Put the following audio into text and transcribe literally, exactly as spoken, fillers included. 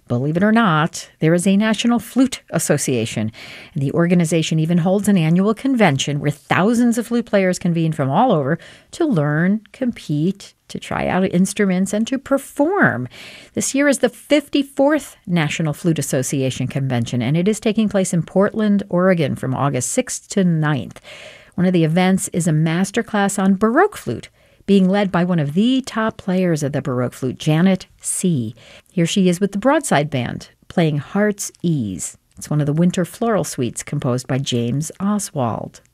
Believe it or not, there is a National Flute Association, and the organization even holds an annual convention where thousands of flute players convene from all over to learn, compete, to try out instruments, and to perform. This year is the fifty-fourth National Flute Association Convention, and it is taking place in Portland, Oregon from August sixth to ninth. One of the events is a masterclass on Baroque flute, being led by one of the top players of the Baroque flute, Janet C. Here she is with the Broadside Band, playing Heart's Ease. It's one of the winter floral suites composed by James Oswald.